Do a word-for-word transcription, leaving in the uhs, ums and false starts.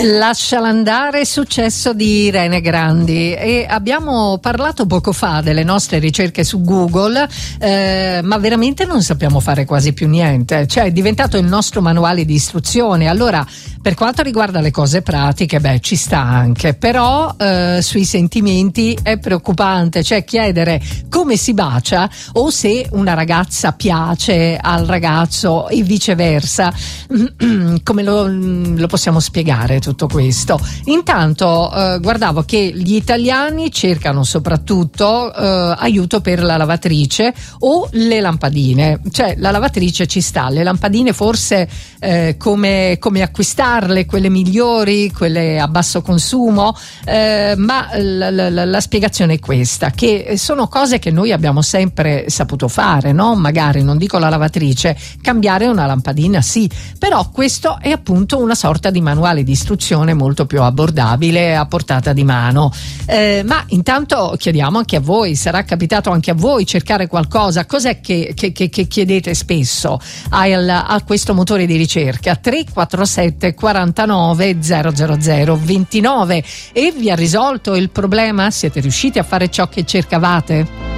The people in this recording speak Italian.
Lasciala andare, successo di Irene Grandi. E abbiamo parlato poco fa delle nostre ricerche su Google, eh, ma veramente non sappiamo fare quasi più niente, cioè è diventato il nostro manuale di istruzione. Allora, per quanto riguarda le cose pratiche, beh, ci sta anche, però eh, sui sentimenti è preoccupante, cioè chiedere come si bacia o se una ragazza piace al ragazzo e viceversa. Come lo, lo possiamo spiegare tutto questo? Intanto eh, guardavo che gli italiani cercano soprattutto eh, aiuto per la lavatrice o le lampadine, cioè la lavatrice ci sta, le lampadine forse eh, come, come acquistarle, quelle migliori, quelle a basso consumo, eh, ma la, la, la spiegazione è questa, che sono cose che noi abbiamo sempre saputo fare, no? Magari, non dico la lavatrice, cambiare una lampadina sì, però questo è appunto una sorta di manuale di istruzione molto più abbordabile, a portata di mano. Eh, ma intanto chiediamo anche a voi, sarà capitato anche a voi cercare qualcosa? Cos'è che, che, che, che chiedete spesso al, a questo motore di ricerca? tre quattro sette quarantanove zero zero zero ventinove. E vi ha risolto il problema? Siete riusciti a fare ciò che cercavate?